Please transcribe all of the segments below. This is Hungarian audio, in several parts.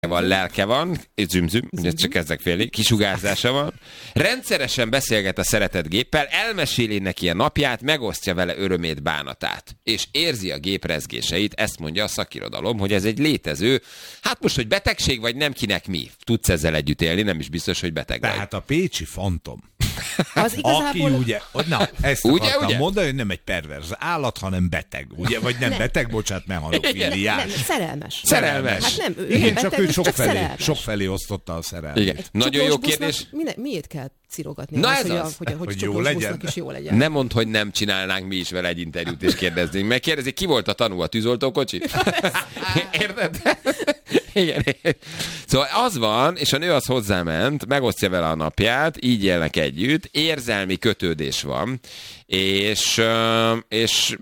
van, lelke van, zümzüm, ugye csak kezdek félni, kisugárzása van. Rendszeresen beszélget a szeretett géppel, elmeséli neki a napját, megosztja vele örömét, bánatát. És érzi a gép rezgéseit, ezt mondja a szakirodalom, hogy ez egy létező, hát most, hogy betegség vagy nem, kinek mi. Tudsz ezzel együtt élni, nem is biztos, hogy beteg vagy. Tehát a pécsi fantom. Az igazából... Aki ugye, na, ezt akartam mondani, hogy nem egy perverz állat, hanem beteg, ugye? Vagy nem beteg, bocsánat, menhalofiliás. Nem, szerelmes. Hát nem, igen, beteg, csak ő csak sokfelé osztotta a szerelmet. Igen. Nagyon jó kérdés. Miért kell cirogatni? Na az, ez az. hogy jó legyen. Is jó legyen. Nem mondd, hogy nem csinálnánk mi is vele egy interjút és kérdeznénk. Megkérdezik, ki volt a tanú, a tűzoltókocsi? Érted? Igen. Szóval az van, és a nő az hozzáment, megosztja vele a napját, így élnek együtt, érzelmi kötődés van, és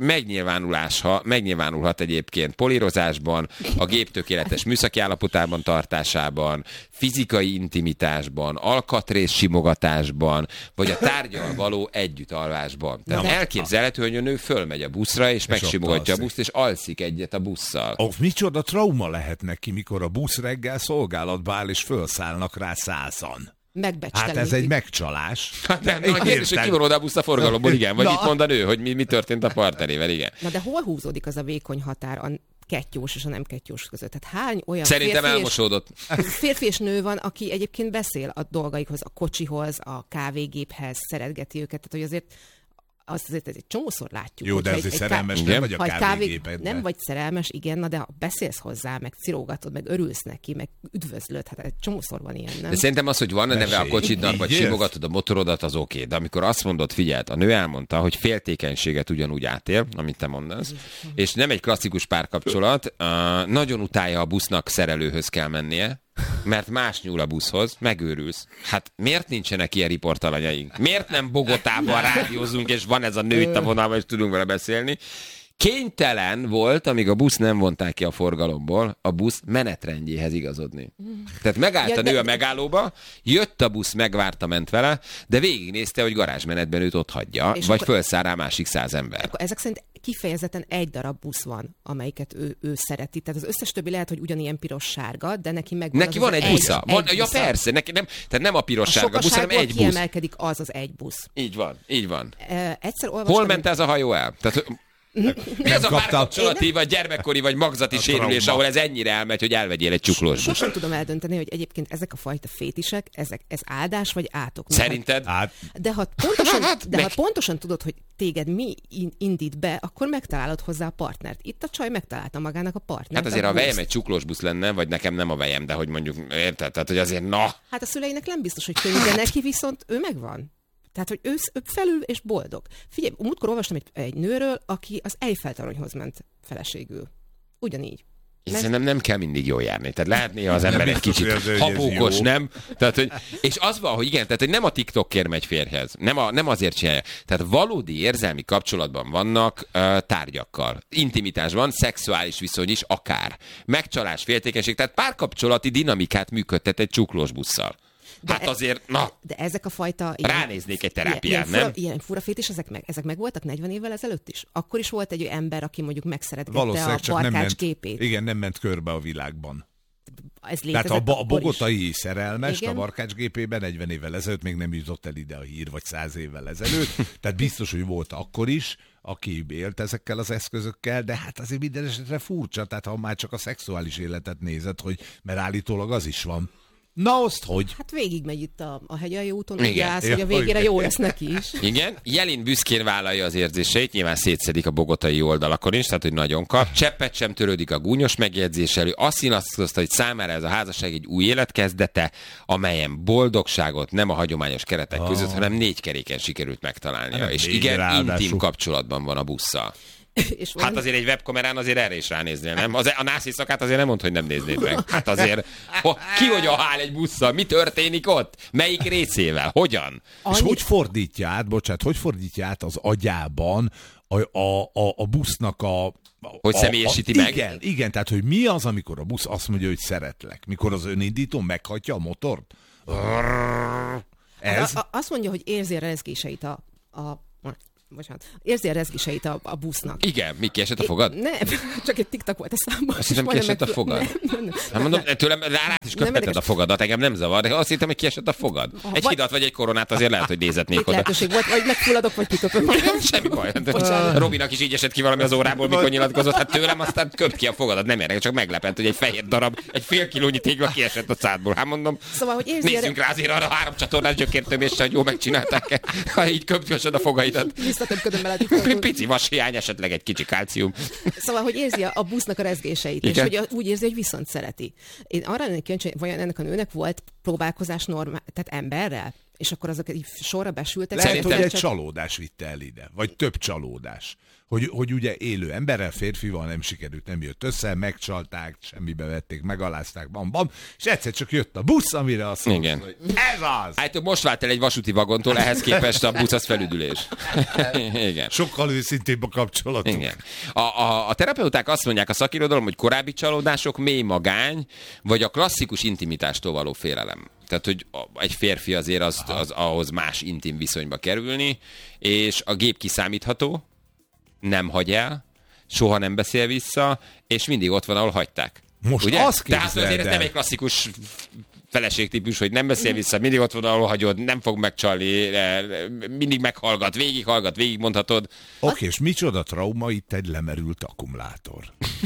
megnyilvánulhat egyébként polírozásban, a gép tökéletes műszaki állapotában tartásában, fizikai intimitásban, alkatrész simogatásban, vagy a tárgyal való együttalvásban. Tehát elképzelhető, hogy a nő fölmegy a buszra, és megsimogatja a buszt, és alszik egyet a busszal. Micsoda trauma lehet neki, mikor a busz reggel szolgálatba áll, és fölszállnak rá 100-an. Hát ez egy megcsalás. Hát nem, a kérdés, hogy ki van oda a busz a forgalomból, igen. Vagy itt mond a nő, hogy mi történt a partnerével, igen. Na de hol húzódik az a vékony határ a kettyós és a nem kettyós között? Tehát hány olyan szerintem elmosódott. Férfi és nő van, aki egyébként beszél a dolgaikhoz, a kocsihoz, a kávégéphez, szeretgeti őket, tehát hogy azért azért egy csomószor látjuk. Jó, de ezért szerelmes nem vagy a kávégépedben. Nem vagy szerelmes, igen, na de ha beszélsz hozzá, meg cirógatod, meg örülsz neki, meg üdvözlöd, hát egy csomószor van ilyen, nem? De szerintem az, hogy van a neve a kocsidnak, vagy simogatod a motorodat, az oké. De amikor azt mondod, figyeld, a nő elmondta, hogy féltékenységet ugyanúgy átél, amit te mondasz, és nem egy klasszikus párkapcsolat, nagyon utálja a busznak, szerelőhöz kell mennie, mert más nyúl a buszhoz, megőrülsz. Hát miért nincsenek ilyen riportalanyaink? Miért nem Bogotában rádiózunk, és van ez a nő itt a vonalban, és tudunk vele beszélni? Kénytelen volt, amíg a busz nem vonták ki a forgalomból, a busz menetrendjéhez igazodni. Tehát megállt a nő a megállóba, jött a busz, megvárta, ment vele, de végignézte, hogy garázsmenetben őt ott hagyja, és vagy fölszáll rá másik 100 ember. Akkor ezek szerint kifejezetten egy darab busz van, amelyiket ő szereti. Tehát az összes többi lehet, hogy ugyanilyen piros-sárga, de neki megvan neki van egy busza. Ja persze, neki nem, tehát nem a piros-sárga busz, hanem egy busz. Kiemelkedik az egy busz. Így van, így van. Egyszer olvastam, hol ment ez a hajó el? Tehát, mi ez a párkapcsolati, vagy gyermekkori, vagy magzati sérülés, ahol ez ennyire elmegy, hogy elvegyél egy csuklós? Sosem tudom eldönteni, hogy egyébként ezek a fajta fétisek, ez áldás vagy átok. Szerinted? De ha pontosan tudod, hogy téged mi indít be, akkor megtalálod hozzá a partnert. Itt a csaj megtalálta magának a partnert. Hát azért a vejem egy csuklós busz lenne, vagy nekem nem a vejem, de hogy mondjuk, érted? Tehát, hogy azért Hát a szüleinek nem biztos, hogy könnyű, de neki viszont ő megvan. Tehát, hogy ő felül és boldog. Figyelj, múltkor olvastam egy nőről, aki az Eiffel-toronyhoz ment feleségül. Ugyanígy. Szerintem nem kell mindig jól járni. Tehát lehet néha az ember egy kicsit habókos, nem? Tehát, hogy, és az van, hogy igen, tehát hogy nem a TikTokért megy férjhez. Nem azért csinálja. Tehát valódi érzelmi kapcsolatban vannak tárgyakkal. Intimitás van, szexuális viszony is akár. Megcsalás, féltékenység, tehát párkapcsolati dinamikát működtet egy csuklós busszal. Hát azért, na! De ezek a fajta... Ránéznék egy terápián, nem? Ilyen fura fétis, ezek meg voltak 40 évvel ezelőtt is? Akkor is volt egy ember, aki mondjuk megszeretgette a barkács képét. Igen, nem ment körbe a világban. Ez tehát a bogotai szerelmest a barkács gépében 40 évvel ezelőtt még nem jutott el ide a hír, vagy 100 évvel ezelőtt. Tehát biztos, hogy volt akkor is, aki élt ezekkel az eszközökkel, de hát azért minden esetre furcsa, tehát ha már csak a szexuális életet nézed, hogy mert állítólag az is van. Na azt hogy? Hát végigmegy itt a hegyaljó úton, úgy állsz, hogy a végére jó lesz neki is. Igen, Jelin büszkén vállalja az érzéseit, nyilván szétszedik a bogotai oldalakon is, tehát hogy nagyon kap. Cseppet sem törődik a gúnyos megjegyzéssel, azt nyilatkozta, hogy számára ez a házasság egy új élet kezdete, amelyen boldogságot nem a hagyományos keretek között, hanem 4 keréken sikerült megtalálnia. És igen, intim kapcsolatban van a busszal. Hát azért egy webkamerán azért erre is ránéznél, nem? A nász éjszakát azért nem mondd, hogy nem néznéd meg. Hát azért, ki hogyan áll egy busszal? Mi történik ott? Melyik részével? Hogyan? És hogy fordítja át az agyában a busznak hogy személyesíti meg? Igen, tehát hogy mi az, amikor a busz azt mondja, hogy szeretlek? Mikor az önindító meghatja a motort? Ez? Azt mondja, hogy érzi a rezgéseit érzi a rezgéseit a busznak. Igen, mi kiesett a fogad? Nem, csak egy TikTok volt a számban. Azt hittem, kiesett a fogad. Nem mondom, tőlem rá is köpheted a fogadat, engem nem zavar, de azt hittem, hogy kiesett a fogad. Egy hidat vagy egy koronát azért lehet, hogy nézetnék oda. Lehetőség volt, vagy megfulladok, vagy kiköpöm. Semmi baj. Robinak is így esett ki valami az órából, mikor nyilatkozott. Hát tőlem aztán köpt ki a fogadat, nem érek, csak meglepett, hogy egy fehér darab, egy fél kilónyi tégla kiesett a szádból. Hát mondom, szóval, hogy nézzünk rá azért arra 3 csatornás gyökértöméssel, hogy jól megcsinálták-e, ha így köpkösöd a fogaidat. Visszatömködöm vele. Pici vashiány, esetleg egy kicsi kálcium. Szóval, hogy érzi a busznak a rezgéseit, igen. És hogy úgy érzi, hogy viszont szereti. Én arra lennék kíváncsi, hogy vajon ennek a nőnek volt próbálkozás tehát emberrel? És akkor azok így sorra besültek. Lehet, hogy egy csalódás vitte el ide, vagy több csalódás. Hogy ugye élő emberrel, férfival nem sikerült, nem jött össze, megcsalták, semmibe vették, megalázták, bam, és egyszer csak jött a busz, amire azt mondta, hogy ez az! Hát most vált el egy vasúti vagontól, ehhez képest a busz az felüdülés. Igen. Sokkal őszintébb a kapcsolatunk. Igen. A terapeuták azt mondják a szakirodalom, hogy korábbi csalódások, mély magány, vagy a klasszikus intimitástól való félelem. Tehát, hogy egy férfi azért az ahhoz más intim viszonyba kerülni, és a gép kiszámítható, nem hagy el, soha nem beszél vissza, és mindig ott van, ahol hagyták. Most ugye? Azt tehát azért ez nem egy klasszikus feleségtípus, hogy nem beszél vissza, mindig ott van, ahol hagyod, nem fog megcsalni, mindig meghallgat, végig mondhatod. Oké, és micsoda trauma itt egy lemerült akkumulátor.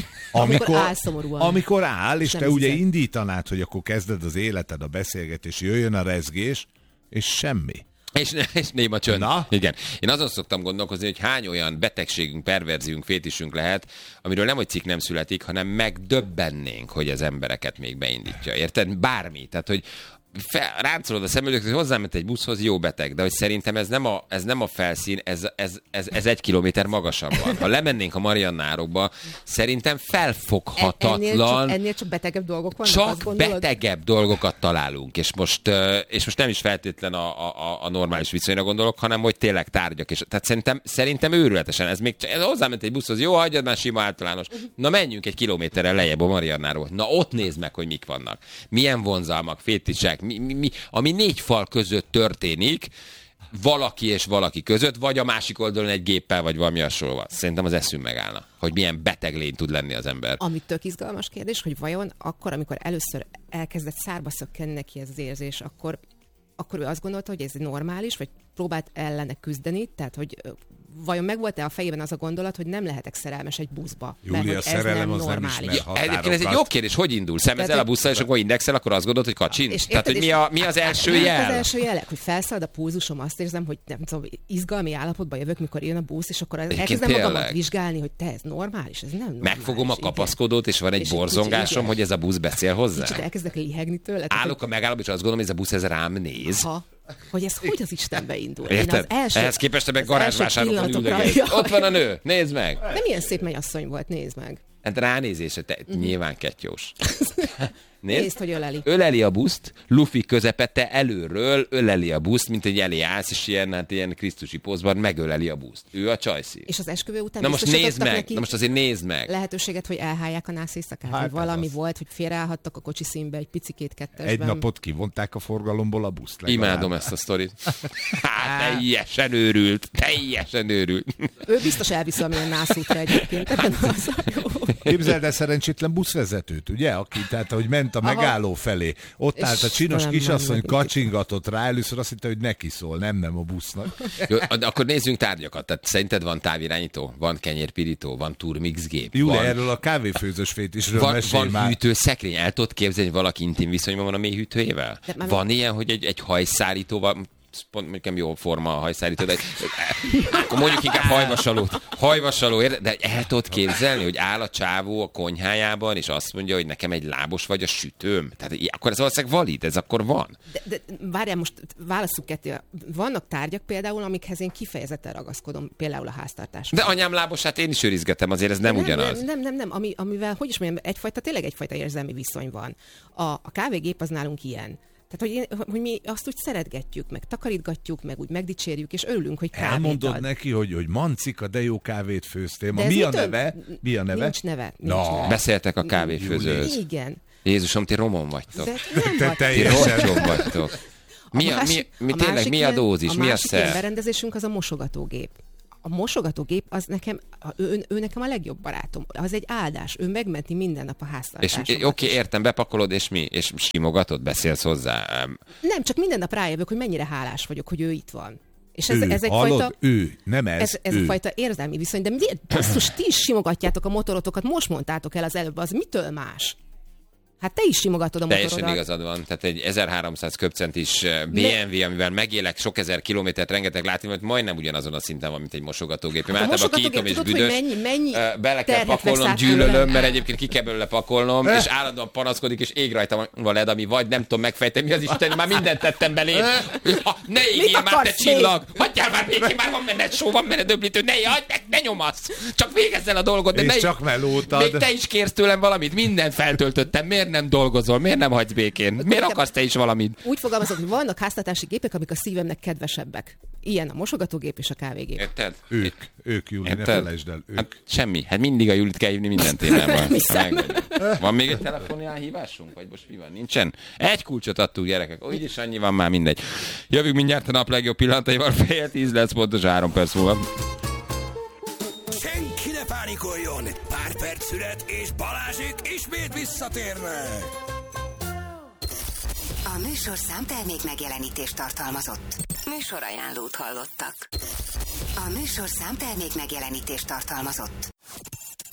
Amikor áll, és te ugye indítanád, hogy akkor kezded az életed, a beszélgetés, jöjjön a rezgés, és semmi. És néma csönd. Na? Igen. Én azon szoktam gondolkozni, hogy hány olyan betegségünk, perverziünk, fétisünk lehet, amiről nem, hogy cikk nem születik, hanem megdöbbennénk, hogy az embereket még beindítja. Érted? Bármi. Tehát, hogy ráncolod a szemöldököt, hogy hozzáment egy buszhoz, jó beteg, de hogy szerintem ez nem a felszín, ez 1 kilométer magasabb van. Ha lemennénk a Mariannárokba, szerintem felfoghatatlan. Ennél csak betegebb dolgok vannak? Csak betegebb dolgokat találunk, és most nem is feltétlen a normális viszonyra gondolok, hanem hogy tényleg tárgyak. És, tehát szerintem őrületesen, ez hozzáment egy buszhoz, jó, hagyjad már sima általános. Na menjünk 1 kilométerrel lejjebb a Mariannárról. Na ott nézd meg, hogy mik vannak. Milyen vonzalmak, fétisek, ami 4 fal között történik, valaki és valaki között, vagy a másik oldalon egy géppel, vagy valami hasonló. Szerintem az eszünk megállna, hogy milyen beteg lény tud lenni az ember. Ami tök izgalmas kérdés, hogy vajon akkor, amikor először elkezdett szárba szökkenni neki ez az érzés, akkor ő azt gondolta, hogy ez normális, vagy próbált ellene küzdeni, tehát hogy vajon megvolt-e a fejében az a gondolat, hogy nem lehetek szerelmes egy buszba? Júlia, szerelem az nem ismer határokat. Ez egy jó kérdés, hogy indul? Szemezel a busszal, és akkor indexel, akkor azt gondolod, hogy kacsint? Tehát, hogy mi az első jel? Az első jelek, hogy felszalad a pulzusom, azt érzem, hogy nem tudom, izgalmi állapotba jövök, mikor jön a busz, és akkor elkezdem magamat vizsgálni, hogy te, ez normális, ez nem normális. Megfogom a kapaszkodót, és van egy borzongásom, hogy ez a busz beszél hozzá. Kicsit elkezdek lihegni tőle. Állok a megállóba, és azt gondolom, hogy ez a busz ez rám néz. Hogy ez hogy az Istenbe indul. Érted? Ehhez képest te meg garázsvásárokon üldögélsz. Ott van a nő, nézd meg! De milyen szép mennyasszony volt, nézd meg. Hát ránézése, nyilván kettyós. Nézd, hogy öleli. Öleli a buszt, lufi közepette előről öleli a buszt, mint egy elé állsz, és ilyen krisztusi pózban megöleli a buszt. Ő a csajszi. És az esküvő után na most nézd meg, na most azért nézd meg. Lehetőséget, hogy elhálják a nász éjszakát, hát, valami volt, hogy félreállhattak a kocsi színbe egy picikét kettesben. Egy napot kivonták a forgalomból a buszt. Imádom ezt a sztorit. Hát, teljesen őrült. Ő biztos elvisz amilyen nászútra egyébként. Képzeld el szerencsétlen buszvezetőt, ugye? Aki, tehát, ahogy ment a megálló felé. Ott állt a csinos kisasszony, kacsingatott rá, először azt hitte, hogy neki szól, nem a busznak. Jó, de akkor nézzünk tárgyakat. Tehát szerinted van távirányító, van kenyérpirító, van turmixgép? Júlia, erről a kávéfőzős fétisről mesélj már. Van hűtőszekrény, el tudod képzelni, hogy valaki intim viszonyban van a mély hűtőjével? Van ilyen, hogy egy hajszárítóval, pont mondjuk jó forma a hajszárító, de akkor mondjuk inkább hajvasaló, de el tudod képzelni, hogy áll a csávó a konyhájában, és azt mondja, hogy nekem egy lábos vagy a sütőm. Tehát akkor ez valószínűleg valid, ez akkor van. De várjál, most válasszuk ketté. Vannak tárgyak például, amikhez én kifejezetten ragaszkodom, például a háztartásban. De anyám lábosát én is őrizgetem, azért ez nem ugyanaz. Nem. Amivel, hogy is mondjam, tényleg egyfajta érzelmi viszony van. A kávégép az nálunk ilyen. Tehát, hogy mi azt úgy szeretgetjük, meg takarítgatjuk, meg úgy megdicsérjük, és örülünk, hogy kávét elmondod ad. neki, hogy Mancika, de jó kávét főztél. Mi a neve? Nincs neve. Beszéltek a kávéfőzőhöz. Igen. Jézusom, ti romon vagytok. Te teljesen rom vagytok. Mi a dózis, mi a szer? A másik berendezésünk az a mosogatógép. a mosogatógép az nekem, ő nekem a legjobb barátom. Az egy áldás. Ő megmenti minden nap a háztartásomat. És oké, értem, bepakolod, és mi? És simogatod, beszélsz hozzá? Nem, csak minden nap rájövök, hogy mennyire hálás vagyok, hogy ő itt van. És ez egyfajta... Ő, nem ez ő. A fajta érzelmi viszony. De miért, basszus, ti is simogatjátok a motorotokat, most mondtátok el az előbb, az mitől más? Hát te is simogatod a motorodat. Teljesen igazad van. Tehát egy 1300 köbcentis BMW, amivel megélek sok ezer kilométert, rengeteg látni, hogy majdnem ugyanazon a szinten van, mint egy mosogatógép. Mert általában kiítom és büdös, bele kell pakolnom, gyűlölöm, mert egyébként ki kell belőle pakolnom, és állandóan panaszkodik, és ég rajta van led, ami vagy nem tudom megfejteni, mi az Isten, már mindent tettem belé. Ne égjél már, te csillag! Hagyjál már békén, már van benned só, van benned öblítő, ne nyomasz! Csak végezz el a dolgot, de csak melótad. Még te is kérsz tőlem valamit, mindent feltöltöttem, miért nem dolgozol? Miért nem hagysz békén? Miért akarsz te is valamit? Úgy fogalmazok, hogy vannak háztartási gépek, amik a szívemnek kedvesebbek. Ilyen a mosogatógép és a kávégép. Érted? Ők, Júli, ne felejtsd el. Ők. Hát semmi. Hát mindig a Julit kell hívni minden témában. Van még egy telefonhívásunk? Vagy most mi van? Nincsen? Egy kulcsot adtuk, gyerekek. Úgyis annyi van már, mindegy. Jövünk mindjárt a nap legjobb pillanataival. 9:30 lesz, pontos 3 perc múlva. Senki ne pánikoljon! Pár perc szület, és Balázsék ismét visszatérnek! A műsor számtermék megjelenítést tartalmazott. Műsorajánlót hallottak. A műsor számtermék megjelenítést tartalmazott.